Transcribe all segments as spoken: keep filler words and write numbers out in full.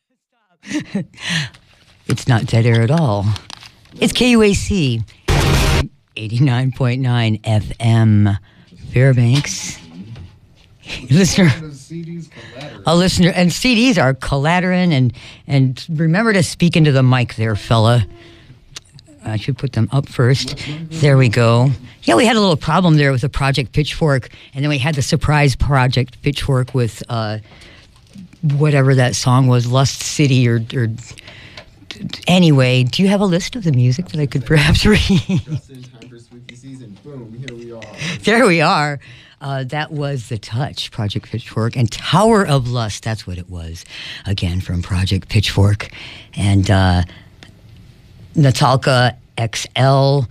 It's not dead air at all. It's K U A C, eighty-nine point nine F M, Fairbanks. Listener, a listener, and C Ds are Calaterin, and and remember to speak into the mic there, fella. I should put them up first. There we go. Yeah, we had a little problem there with the Project Pitchfork, and then we had the surprise Project Pitchfork with uh, whatever that song was, Lust City, or, or anyway. Do you have a list of the music that I could perhaps read? Just in time for spooky season. Boom! Here we are. There we are. Uh, that was The Touch, Project Pitchfork, and Tower of Lust. That's what it was. Again, from Project Pitchfork, and. Uh, Natalka X L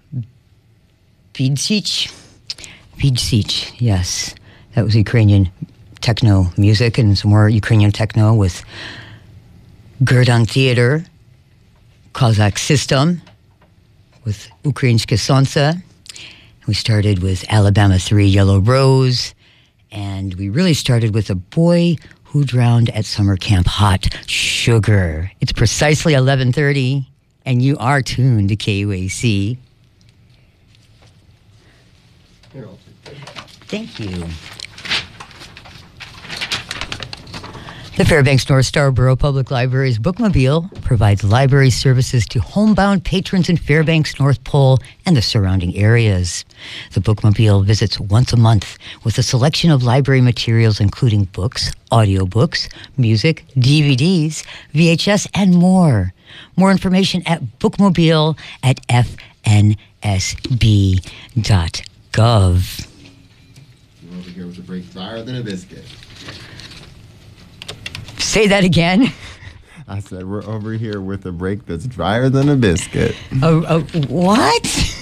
Bidzic. Bidzic, yes. That was Ukrainian techno music, and some more Ukrainian techno with Gerdan Theater, Kozak System, with Ukrainske Sonce. We started with Alabama three, Yellow Rose, and we really started with A Boy Who Drowned at Summer Camp, Hot Sugar. It's precisely eleven thirty. And you are tuned to K U A C. Thank you. The Fairbanks North Star Borough Public Library's Bookmobile provides library services to homebound patrons in Fairbanks, North Pole, and the surrounding areas. The Bookmobile visits once a month with a selection of library materials including books, audiobooks, music, D V Ds, V H S, and more. More information at bookmobile at f n s b dot gov. We're over here with a break drier than a biscuit. Say that again. I said we're over here with a break that's drier than a biscuit. Oh, oh what?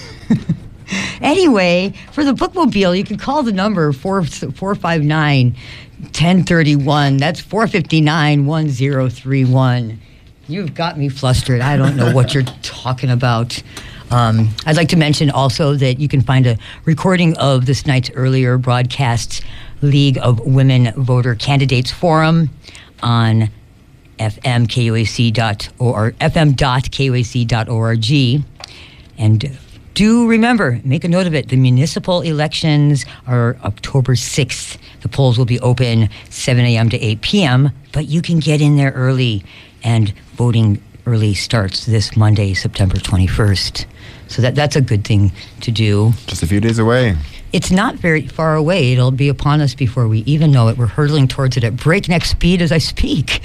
Anyway, for the Bookmobile, you can call the number four five nine, one zero three one. That's four five nine, one zero three one. You've got me flustered. I don't know what you're talking about. Um, I'd like to mention also that you can find a recording of this night's earlier broadcast League of Women Voter Candidates Forum on F M K U A C dot or F M dot K U A C dot org. And do remember, make a note of it, the municipal elections are October sixth. The polls will be open seven a.m. to eight p.m., but you can get in there early, and voting early starts this Monday, September twenty-first. So that that's a good thing to do. Just a few days away. It's not very far away. It'll be upon us before we even know it. We're hurtling towards it at breakneck speed as I speak.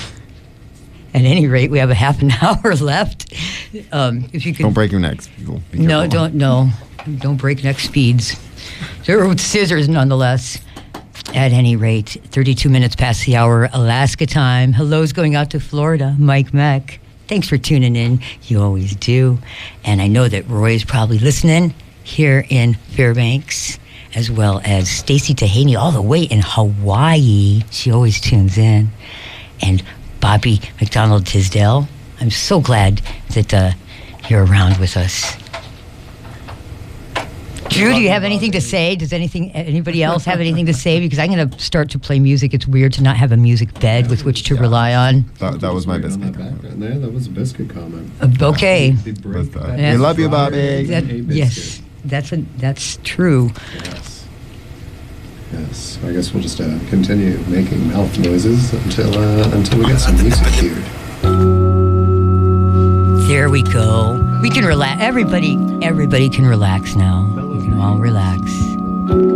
At any rate, we have a half an hour left. Um, if you could, don't break your necks, people. Be no, careful. don't no, don't break neck speeds. They're with scissors, nonetheless. At any rate, thirty-two minutes past the hour, Alaska time. Hello's going out to Florida, Mike Mack. Thanks for tuning in. You always do. And I know that Roy's probably listening here in Fairbanks, as well as Stacy Tahaney all the way in Hawaii. She always tunes in. And Bobby McDonald Tisdale. I'm so glad that uh, you're around with us. Drew, do you have anything to say? Does anything, anybody else have anything to say? Because I'm going to start to play music. It's weird to not have a music bed with which to rely on. That, that was my Right on biscuit that comment. background there, that was a biscuit comment. Uh, okay. The break With, uh, that- Yeah. We love you, Bobby. That, Hey, biscuit. yes, that's a, that's true. Yes. Yes. I guess we'll just uh, continue making mouth noises until uh, until we get some music cued. There we go. We can relax. Everybody, everybody can relax now. We can all relax.